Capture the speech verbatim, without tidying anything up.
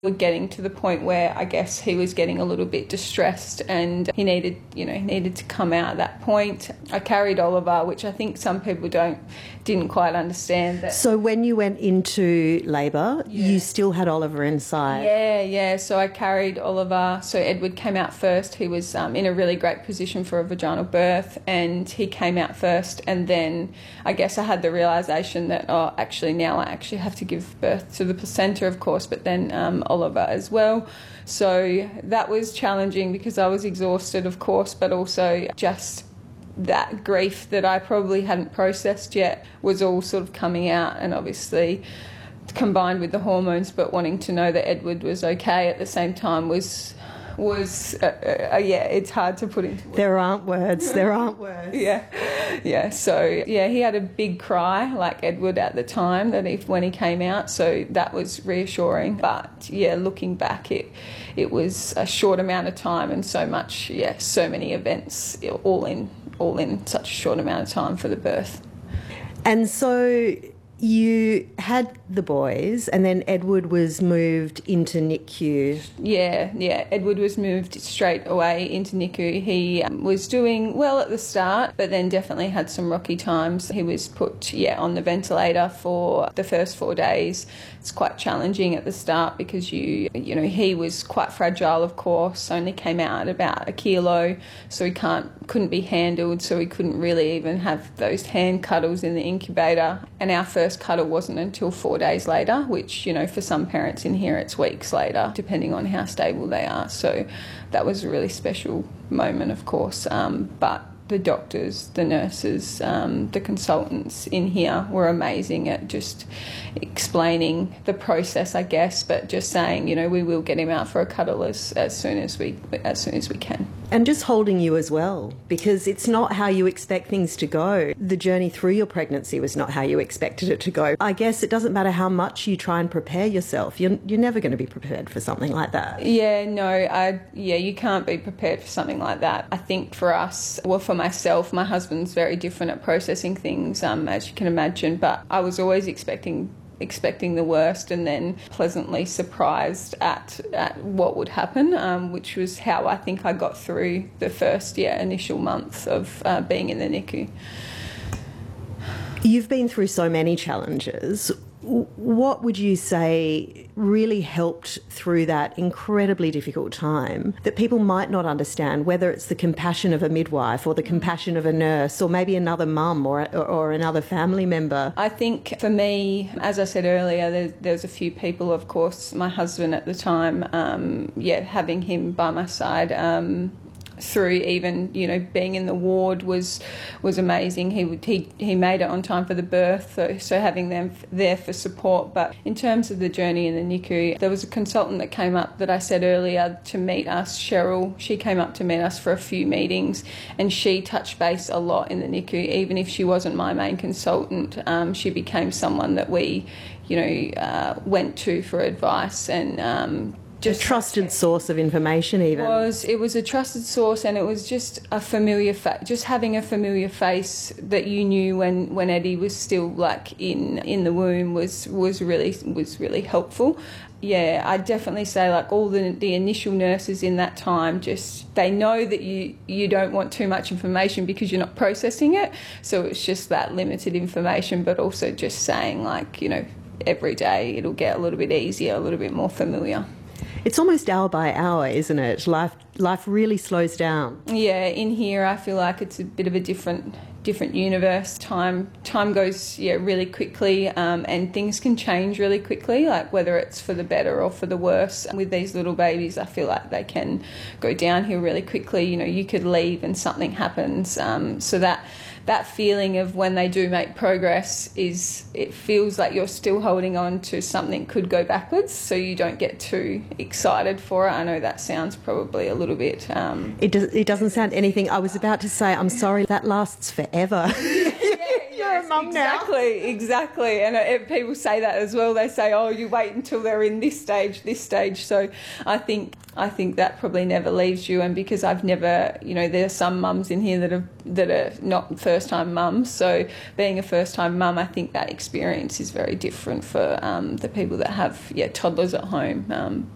We're getting to the point where I guess he was getting a little bit distressed and he needed, you know, he needed to come out at that point. I carried Oliver, which I think some people don't, didn't quite understand. That. So when you went into labour, Yeah. you still had Oliver inside? Yeah, yeah. So I carried Oliver. So Edward came out first. He was um, in a really great position for a vaginal birth and he came out first. And then I guess I had the realisation that, oh, actually now I actually have to give birth to the placenta, of course, but then um, Oliver as well. So that was challenging because I was exhausted, of course, but also just that grief that I probably hadn't processed yet was all sort of coming out, and obviously combined with the hormones, but wanting to know that Edward was okay at the same time was was uh, uh, yeah, it's hard to put into words. There aren't words. There aren't words. Yeah, yeah. So yeah, he had a big cry, like Edward at the time that if when he came out. So that was reassuring. But yeah, looking back, it it was a short amount of time and so much. Yeah, so many events, all in all in such a short amount of time for the birth. And so you had the boys and then Edward was moved into N I C U. Yeah, yeah. Edward was moved straight away into N I C U. He um, was doing well at the start, but then definitely had some rocky times. He was put, yeah, on the ventilator for the first four days. It's quite challenging at the start because you, you know, he was quite fragile, of course. Only came out at about a kilo, so he can't, couldn't be handled. So he couldn't really even have those hand cuddles in the incubator. And our first cuddle wasn't until four days later, which, you know, for some parents in here it's weeks later, depending on how stable they are. So that was a really special moment, of course. Um, but the doctors, the nurses, um, the consultants in here were amazing at just explaining the process, I guess, but just saying, you know, we will get him out for a cuddle as, as soon as we as soon as we can. And just holding you as well, because it's not how you expect things to go. The journey through your pregnancy was not how you expected it to go. I guess it doesn't matter how much you try and prepare yourself. You're, you're never going to be prepared for something like that. Yeah, no, I, yeah, you can't be prepared for something like that. I think for us, well, for myself, my husband's very different at processing things, um, as you can imagine, but I was always expecting expecting the worst and then pleasantly surprised at, at what would happen, um, which was how I think I got through the first yeah, initial month of uh, being in the N I C U. You've been through so many challenges. What would you say really helped through that incredibly difficult time that people might not understand, whether it's the compassion of a midwife or the compassion of a nurse or maybe another mum or, or, or another family member? I think for me, as I said earlier, there, there was a few people, of course, my husband at the time, um, yeah, having him by my side, um, through even, you know, being in the ward was was amazing. He would, he he made it on time for the birth, so, so having them there for support. But in terms of the journey in the N I C U, there was a consultant that came up that I said earlier to meet us, Cheryl. She came up to meet us for a few meetings and she touched base a lot in the N I C U. Even if she wasn't my main consultant, um, she became someone that we, you know, uh, went to for advice and um, Just a trusted source of information even. It was, it was a trusted source and it was just a familiar face, just having a familiar face that you knew when, when Eddie was still like in in the womb was was really was really helpful. Yeah, I definitely say like all the the initial nurses in that time, just they know that you you don't want too much information because you're not processing it. So it's just that limited information, but also just saying like, you know, every day it'll get a little bit easier, a little bit more familiar. It's almost hour by hour, isn't it? Life life really slows down. Yeah, in here I feel like it's a bit of a different different universe. Time time goes yeah really quickly, um, and things can change really quickly, like whether it's for the better or for the worse. With these little babies, I feel like they can go downhill really quickly. You know, you could leave and something happens. Um, so that that feeling of when they do make progress is, it feels like you're still holding on to something could go backwards, so you don't get too excited for it. I know that sounds probably a little bit... Um, it, does, it doesn't sound anything. I was about to say, I'm sorry, that lasts forever. You're a mum now. Exactly, exactly. And uh, people say that as well. They say, oh, you wait until they're in this stage, this stage. So I think I think that probably never leaves you. And because I've never, you know, there are some mums in here that are, that are not first-time mums. So being a first-time mum, I think that experience is very different for um, the people that have, yeah, toddlers at home. Um,